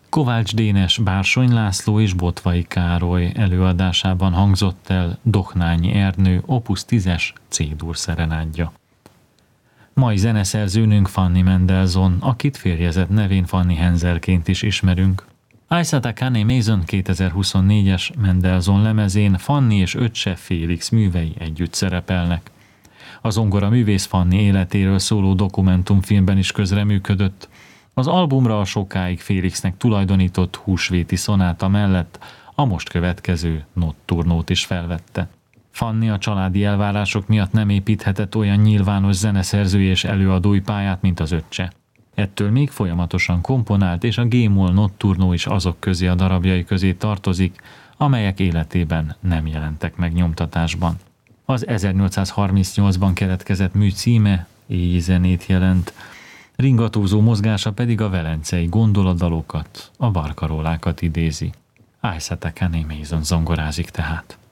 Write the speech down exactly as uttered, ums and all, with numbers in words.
Kovács Dénes, Bársony László és Botvai Károly előadásában hangzott el Doknányi Ernő opus tízes C-dur szerenádja. Mai zeneszerzőnünk Fanny Mendelssohn, akit férjezett nevén Fanny Henselként is ismerünk. Aysata Kane Mason kétezer-huszonnégyes Mendelssohn lemezén Fanny és öccse Félix művei együtt szerepelnek. A zongora művész Fanny életéről szóló dokumentumfilmben is közreműködött. Az albumra a sokáig Félixnek tulajdonított húsvéti szonáta mellett a most következő Notturnót is felvette. Fanny a családi elvárások miatt nem építhetett olyan nyilvános zeneszerzői és előadói pályát, mint az öccse. Ettől még folyamatosan komponált, és a G-moll Notturno is azok közé a darabjai közé tartozik, amelyek életében nem jelentek meg nyomtatásban. Az ezernyolcszázharmincnyolcban keletkezett mű címe éjjé zenét jelent, ringatózó mozgása pedig a velencei gondolatdalokat, a barkarólákat idézi. Aysata Kane Mason zongorázik tehát.